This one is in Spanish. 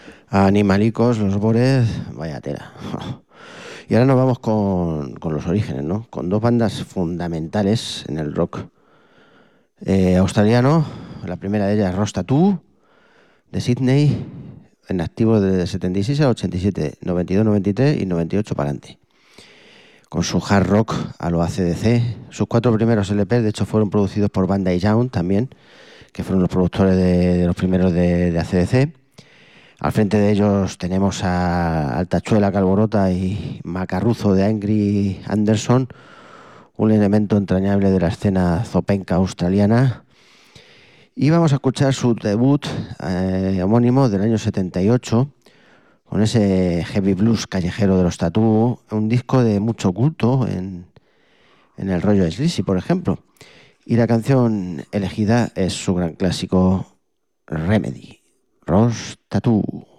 Animalicos, los Bores, vaya tela. Y ahora nos vamos con los orígenes, ¿no? Con dos bandas fundamentales en el rock australiano. La primera de ellas, Rose Tattoo, de Sydney, en activo desde 76 a 87, 92, 93 y 98 para adelante. Con su hard rock a lo AC/DC. Sus cuatro primeros LPs, de hecho, fueron producidos por Bandai Young también, que fueron los productores de los primeros de AC/DC. Al frente de ellos tenemos a Altachuela Calborota y Macarruzo de Angry Anderson, un elemento entrañable de la escena zopenca australiana. Y vamos a escuchar su debut homónimo del año 78, con ese heavy blues callejero de los Tatú, un disco de mucho culto en el rollo Sleazy, por ejemplo. Y la canción elegida es su gran clásico Remedy, Rose Tattoo.